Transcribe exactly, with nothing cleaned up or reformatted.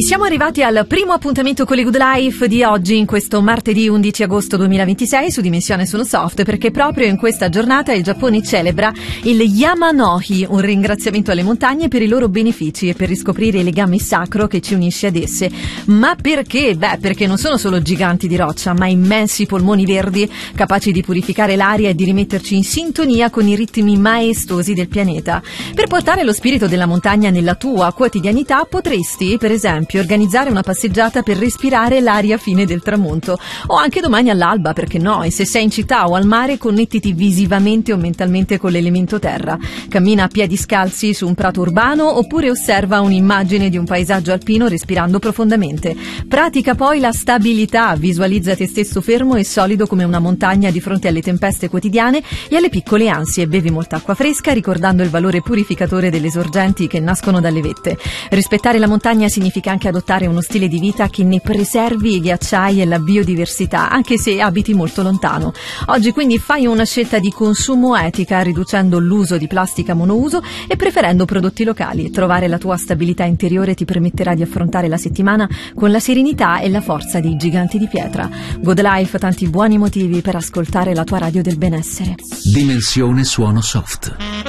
Siamo arrivati al primo appuntamento con le Good Life di oggi, in questo martedì undici agosto duemilaventisei su Dimensione Sono Soft, perché proprio in questa giornata il Giappone celebra il Yamanohi, un ringraziamento alle montagne per i loro benefici e per riscoprire il legame sacro che ci unisce ad esse. Ma perché? Beh, perché non sono solo giganti di roccia, ma immensi polmoni verdi capaci di purificare l'aria e di rimetterci in sintonia con i ritmi maestosi del pianeta. Per portare lo spirito della montagna nella tua quotidianità potresti, per esempio, organizzare una passeggiata per respirare l'aria fine del tramonto, o anche domani all'alba, perché no, e se sei in città o al mare connettiti visivamente o mentalmente con l'elemento terra. Cammina a piedi scalzi su un prato urbano oppure osserva un'immagine di un paesaggio alpino respirando profondamente. Pratica poi la stabilità, visualizza te stesso fermo e solido come una montagna di fronte alle tempeste quotidiane e alle piccole ansie. Bevi molta acqua fresca ricordando il valore purificatore delle sorgenti che nascono dalle vette. Rispettare la montagna significa anche adottare uno stile di vita che ne preservi i ghiacciai e la biodiversità, anche se abiti molto lontano. Oggi quindi fai una scelta di consumo etica, riducendo l'uso di plastica monouso e preferendo prodotti locali. Trovare la tua stabilità interiore ti permetterà di affrontare la settimana con la serenità e la forza dei giganti di pietra. Good Life, tanti buoni motivi per ascoltare la tua radio del benessere. Dimensione Suono Soft.